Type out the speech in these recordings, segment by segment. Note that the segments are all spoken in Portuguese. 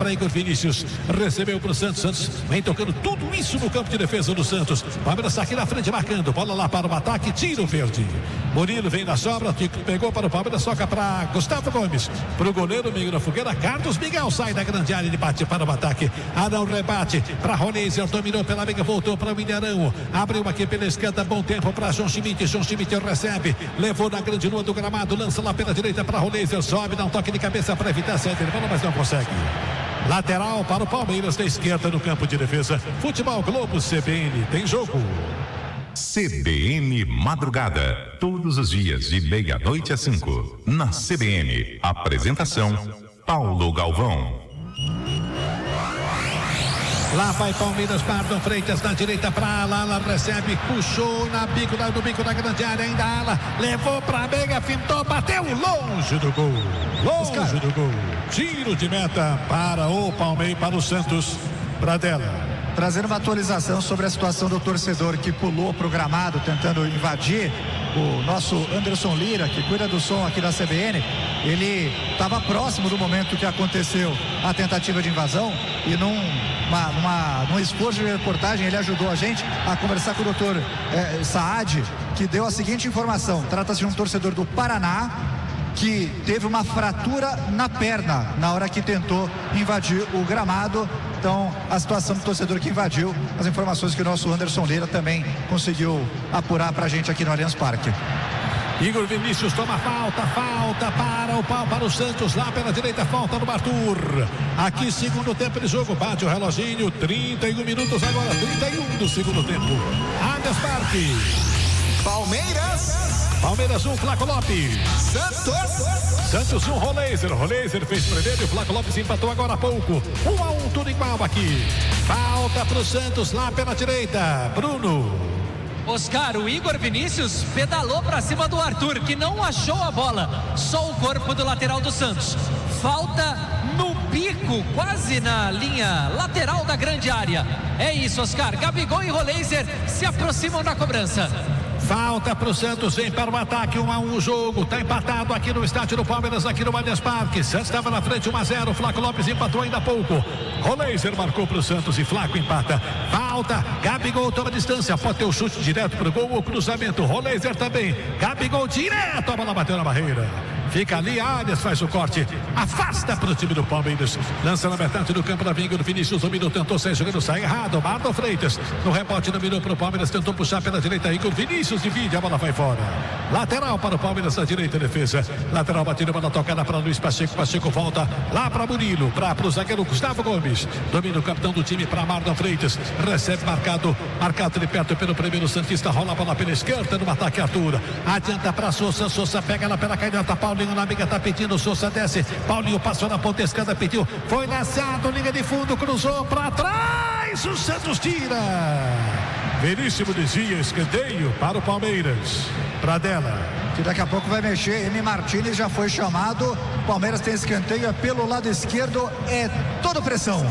para Igor Vinícius. Recebeu para o Santos vem tocando tudo isso no campo de defesa do Santos. Palmeiras está aqui na frente marcando. Bola lá para o ataque, tiro verde. Murilo vem na sobra, pegou para o Palmeiras, soca para Gustavo Gomes. Para o goleiro, meio na fogueira, Carlos Miguel sai da grande área, ele bate para o ataque. Arão rebate para Ronézer, dominou pela meia, voltou para o Milharão. Abriu aqui pela esquerda, bom tempo para João Schmidt. João Schmidt recebe, levou na grande lua do gramado, lança lá pela direita para Ronézer, sobe, dá um toque de cabeça para evitar a saída, mas não consegue. Lateral para o Palmeiras da esquerda no campo de defesa. Futebol Globo CBN tem jogo. CBN Madrugada, todos os dias de meia-noite às 5, na CBN. Apresentação, Paulo Galvão. Lá vai Palmeiras, Marlon Freitas na direita para Ala, recebe, puxou no bico da grande área, ainda Ala, levou para a meia, fintou, bateu longe do gol. Longe do gol. Tiro de meta para o Palmeiras, para o Santos. Pradella. Trazendo uma atualização sobre a situação do torcedor que pulou pro gramado tentando invadir. O nosso Anderson Lira, que cuida do som aqui da CBN, ele estava próximo do momento que aconteceu a tentativa de invasão e num esforço de reportagem ele ajudou a gente a conversar com o doutor Saad, que deu a seguinte informação: trata-se de um torcedor do Paraná que teve uma fratura na perna na hora que tentou invadir o gramado. Então, a situação do torcedor que invadiu, as informações que o nosso Anderson Lira também conseguiu apurar pra gente aqui no Allianz Parque. Igor Vinícius toma falta para o Santos, lá pela direita, falta no Arthur. Aqui, segundo tempo de jogo, bate o reloginho, 31 minutos agora, 31 do segundo tempo. Allianz Parque. Palmeiras 1, Flaco Lopes. Santos 1, Ronézer fez primeiro e o Flaco Lopes empatou agora há pouco. 1-1, tudo igual aqui. Falta pro Santos lá pela direita. Bruno. Oscar, o Igor Vinícius pedalou para cima do Arthur, que não achou a bola. Só o corpo do lateral do Santos. Falta no bico, quase na linha lateral da grande área. É isso, Oscar. Gabigol e Ronézer se aproximam da cobrança. Falta para o Santos, vem para o ataque, 1-1 o jogo, está empatado aqui no estádio do Palmeiras, aqui no Allianz Parque. Santos estava na frente, 1-0, Flaco Lopes empatou ainda há pouco. Ronézer marcou para o Santos e Flaco empata. Falta, Gabigol toma distância, pode ter o chute direto para o gol ou cruzamento. Ronézer também, Gabigol direto, a bola bateu na barreira. Fica ali, Arias faz o corte, afasta para o time do Palmeiras, lança na metade do campo da vinga do Vinícius, dominou, tentou sair jogando, sai errado, Marlon Freitas, no rebote dominou para o Palmeiras, tentou puxar pela direita, Igor Vinícius divide, a bola vai fora. Lateral para o Palmeiras na direita, defesa, lateral batida, bola tocada para Luiz Pacheco volta lá para Murilo, para o zagueiro Gustavo Gomes, domina o capitão do time para Marlon Freitas, recebe marcado de perto pelo primeiro Santista, rola a bola pela esquerda no ataque, Arthur, adianta para Sousa pega ela pela canhota, Paulinho na amiga tá pedindo, Sousa desce, Paulinho passou na ponta esquerda, pediu, foi lançado, linha de fundo, cruzou para trás, o Santos tira. Veríssimo desvio, escanteio para o Palmeiras. Pradella. Que daqui a pouco vai mexer, M. Martínez já foi chamado, Palmeiras tem escanteio, é pelo lado esquerdo, é toda pressão.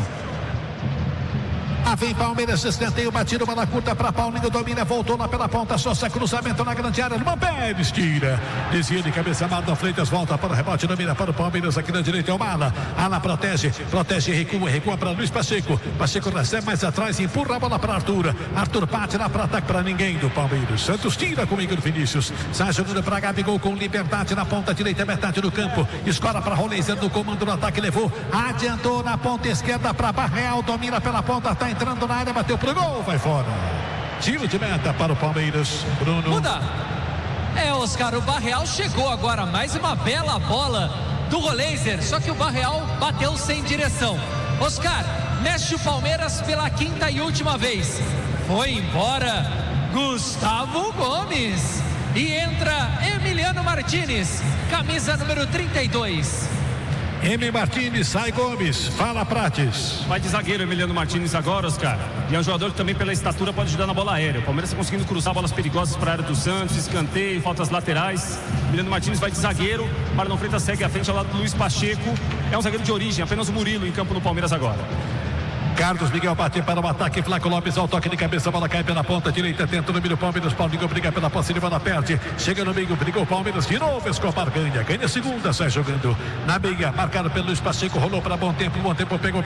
Vem Palmeiras, escanteio batido, bola curta para Paulinho, domina, voltou lá pela ponta, Sousa, cruzamento na grande área, Luan Pérez tira, desvia de cabeça, Marlon Freitas volta para o rebote, domina para o Palmeiras, aqui na direita é o Ala protege, recua para Luiz Pacheco recebe mais atrás, empurra a bola para Arthur bate lá para ataque para ninguém do Palmeiras, Santos tira com Igor Vinícius, sai jogando para Gabigol com liberdade na ponta direita, metade do campo, escola para Ronézer no comando do ataque, levou, adiantou na ponta esquerda para Barreal, domina pela ponta, está entrando na área, bateu pro gol, vai fora. Tiro de meta para o Palmeiras. Bruno. Muda. Oscar, o Barreal chegou agora, mais uma bela bola do Ronézer, só que o Barreal bateu sem direção. Oscar, mexe o Palmeiras pela quinta e última vez. Foi embora Gustavo Gomes e entra Emiliano Martínez, camisa número 32. M. Martínez, sai Gomes, fala Prates. Vai de zagueiro Emiliano Martínez agora, Oscar. E é um jogador que também pela estatura pode ajudar na bola aérea. O Palmeiras está conseguindo cruzar bolas perigosas para a área do Santos, escanteio, faltas laterais. Emiliano Martínez vai de zagueiro, Marlon Freitas segue à frente ao lado do Luiz Pacheco. É um zagueiro de origem, apenas o Murilo em campo no Palmeiras agora. Carlos Miguel bate para o ataque, Flaco Lopes ao toque de cabeça, a bola cai pela ponta direita, tenta no meio do Palmeiras, Paulinho briga pela posse de bola, perde, chega no meio, brigou o Palmeiras, de novo, Escobar ganha segunda, sai jogando na meia, marcado pelo Luiz Pacheco, rolou para bom tempo pegou